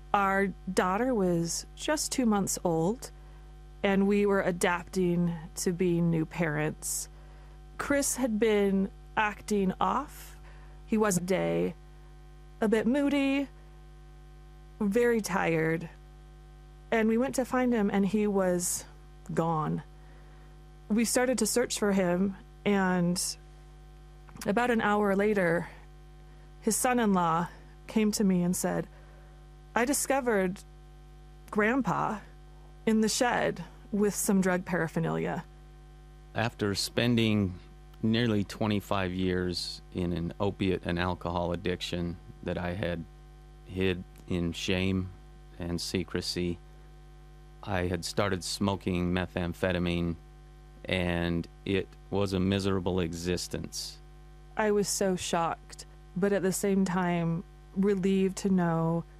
Our daughter was just 2 months old, and we were adapting to being new parents. Chris had been acting off. He was a bit moody, very tired. And we went to find him, and he was gone. We started to search for him, and about an hour later, his son-in-law came to me and said, I discovered Grandpa in the shed with some drug paraphernalia. After spending nearly 25 years in an opiate and alcohol addiction that I had hid in shame and secrecy, I had started smoking methamphetamine, and it was a miserable existence. I was so shocked, but at the same time relieved to know